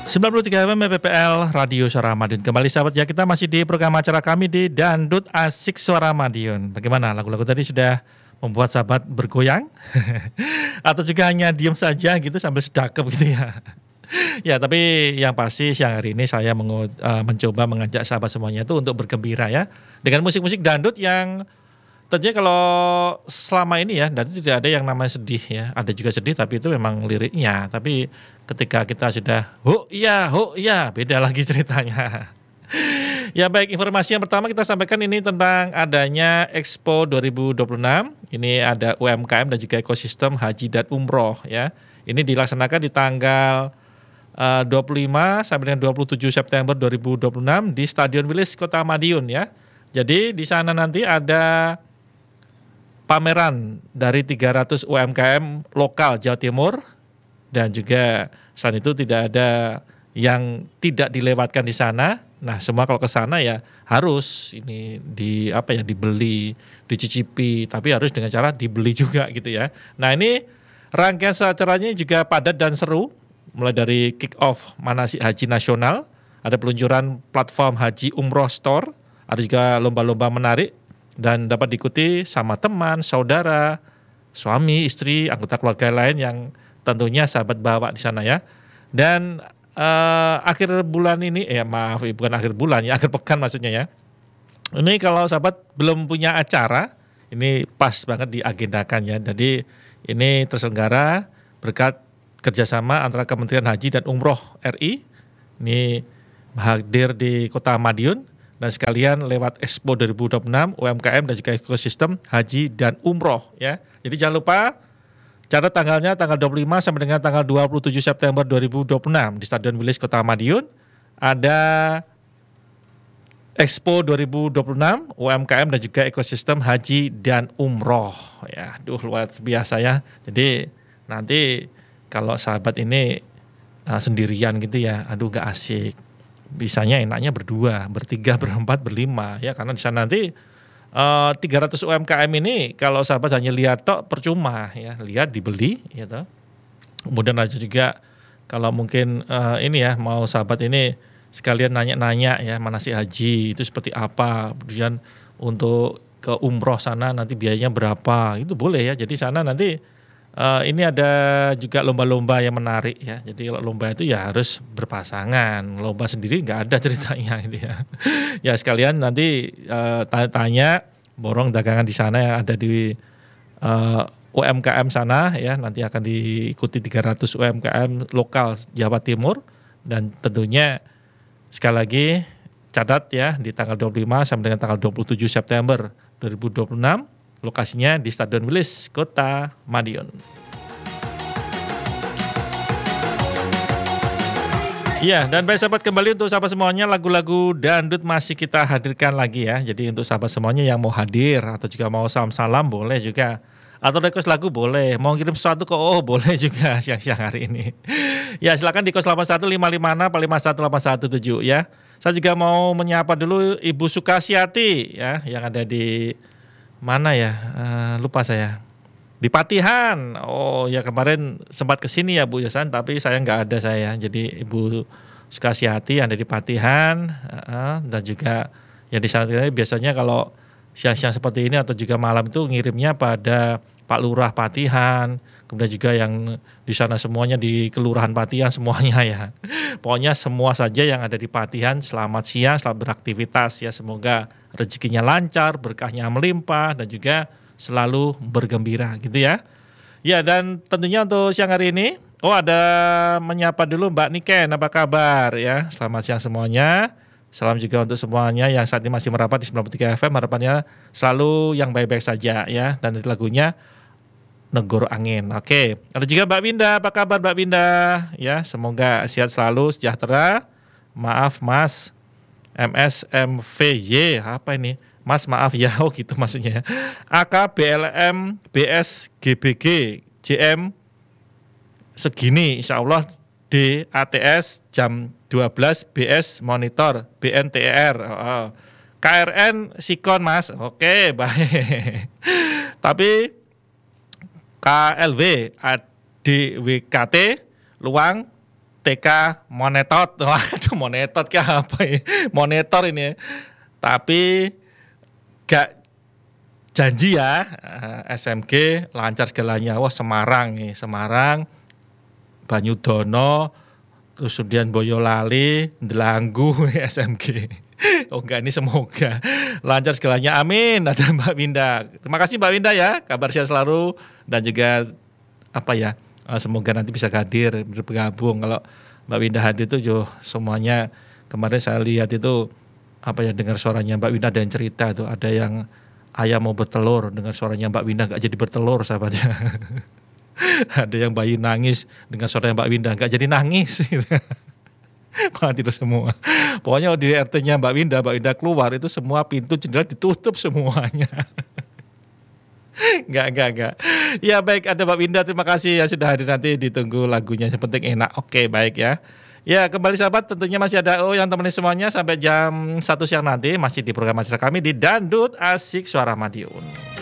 93 FM PPL Radio Suara Madiun. Kembali sahabat ya, kita masih di program acara kami di Dandut Asik Suara Madiun. Bagaimana lagu-lagu tadi sudah membuat sahabat bergoyang? Atau juga hanya diam saja gitu sambil sedekap gitu ya? Ya, tapi yang pasti siang hari ini saya mencoba mengajak sahabat semuanya itu untuk bergembira ya, dengan musik-musik dandut yang tentunya kalau selama ini ya, dandut tidak ada yang namanya sedih ya. Ada juga sedih tapi itu memang liriknya. Tapi ketika kita sudah ho iya, beda lagi ceritanya. Ya baik, informasi yang pertama kita sampaikan ini tentang adanya Expo 2026. Ini ada UMKM dan juga ekosistem haji dan umroh ya. Ini dilaksanakan di tanggal 25 sampai dengan 27 September 2026 di Stadion Wilis Kota Madiun ya. Jadi di sana nanti ada pameran dari 300 UMKM lokal Jawa Timur, dan juga selain itu tidak ada yang tidak dilewatkan di sana. Nah, semua kalau ke sana ya harus ini dibeli, dicicipi, tapi harus dengan cara dibeli juga gitu ya. Nah, ini rangkaian acaranya juga padat dan seru, mulai dari kick off manasik haji nasional, ada peluncuran platform haji umroh store, ada juga lomba-lomba menarik dan dapat diikuti sama teman, saudara, suami, istri, anggota keluarga lain yang tentunya sahabat bawa di sana ya. Dan akhir bulan ini, bukan akhir bulan ya, akhir pekan maksudnya ya. Ini kalau sahabat belum punya acara, ini pas banget diagendakan ya. Jadi ini terselenggara berkat kerjasama antara Kementerian Haji dan Umroh RI. Ini hadir di Kota Madiun. Dan sekalian lewat Expo 2026 UMKM dan juga ekosistem haji dan umroh ya. Jadi jangan lupa catat tanggalnya tanggal 25 sampai dengan tanggal 27 September 2026 di Stadion Wilis Kota Madiun. Ada Expo 2026 UMKM dan juga ekosistem haji dan umroh ya. Luar biasa ya. Jadi nanti kalau sahabat ini sendirian gitu ya, gak asik. Bisanya enaknya berdua, bertiga, berempat, berlima ya, karena di sana nanti 300 UMKM ini kalau sahabat hanya lihat tok percuma ya, lihat dibeli ya toh. Kemudian aja juga kalau mungkin ini ya, mau sahabat ini sekalian nanya-nanya ya manasik haji itu seperti apa, kemudian untuk ke umroh sana nanti biayanya berapa, itu boleh ya. Jadi sana nanti ini ada juga lomba-lomba yang menarik ya. Jadi kalau lomba itu ya harus berpasangan. Lomba sendiri nggak ada ceritanya gitu ya. Ya sekalian nanti tanya borong dagangan di sana yang ada di UMKM sana ya. Nanti akan diikuti 300 UMKM lokal Jawa Timur. Dan tentunya sekali lagi catat ya, di tanggal 25 sampai dengan tanggal 27 September 2026. Lokasinya di Stadion Wilis Kota Madiun. Iya, dan baik sahabat, kembali untuk sahabat semuanya, lagu-lagu dandut masih kita hadirkan lagi ya. Jadi untuk sahabat semuanya yang mau hadir atau juga mau salam-salam boleh juga, atau request lagu boleh, mau kirim sesuatu ke boleh juga siang-siang hari ini. Ya silakan di 081556451817 ya. Saya juga mau menyapa dulu Ibu Sukasiati ya, yang ada di mana ya, lupa saya, di Patihan. Oh ya, kemarin sempat kesini ya Bu Yosan, tapi saya nggak ada saya. Jadi Ibu Sukasiati yang ada di Patihan, dan juga yang di sana biasanya kalau siang-siang seperti ini atau juga malam itu ngirimnya pada Pak Lurah Patihan, kemudian juga yang di sana semuanya di Kelurahan Patihan semuanya ya. Pokoknya semua saja yang ada di Patihan, selamat siang, selamat beraktivitas ya. Semoga rezekinya lancar, berkahnya melimpah, dan juga selalu bergembira gitu ya. Ya, dan tentunya untuk siang hari ini, ada menyapa dulu Mbak Niken, apa kabar ya. Selamat siang semuanya. Salam juga untuk semuanya yang saat ini masih merapat di 93 FM. Harapannya selalu yang baik-baik saja ya. Dan lagunya Negoro Angin. Oke. Ada juga Mbak Winda, apa kabar Mbak Winda? Ya, semoga sehat selalu, sejahtera. Maaf Mas MSMVY, apa ini? Mas maaf ya, gitu maksudnya. AK BLM BS GBG JM segini, insya Allah D ATS jam 12 BS monitor BNTR. KRN Sikon Mas. Oke, baik. Tapi KLW ADWKT Luang TK monetot. Waduh, monetot kah apa ya? Monitor ini. Tapi gak janji ya, SMG lancar segalanya. Wah, Semarang nih, Semarang, Banyudono, terus kemudian Boyolali, Delanggu, SMG. Oh enggak, ini semoga lancar segalanya. Amin. Ada Mbak Winda. Terima kasih Mbak Winda ya, kabar sehat selalu dan juga semoga nanti bisa hadir bergabung. Kalau Mbak Winda hadir itu semuanya kemarin saya lihat itu dengar suaranya Mbak Winda ada yang cerita tuh, ada yang ayam mau bertelur, dengar suaranya Mbak Winda nggak jadi bertelur sahabatnya. Ada yang bayi nangis dengan suaranya Mbak Winda nggak jadi nangis. Malah tidur semua. Pokoknya di RT-nya Mbak Winda keluar itu semua pintu jendela ditutup semuanya. Enggak. Ya baik, ada Mbak Winda, terima kasih ya sudah hadir, nanti ditunggu lagunya, yang penting enak. Oke, baik ya. Ya kembali sahabat, tentunya masih ada yang temenin semuanya sampai jam 1 siang nanti, masih di program acara kami di Dangdut Asik Suara Madiun.